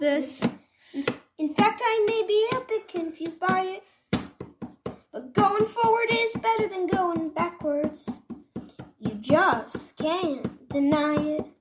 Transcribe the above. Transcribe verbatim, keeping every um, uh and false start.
this. In fact, I may be a bit confused by it. But going forward is better than going backwards. You just can't deny it.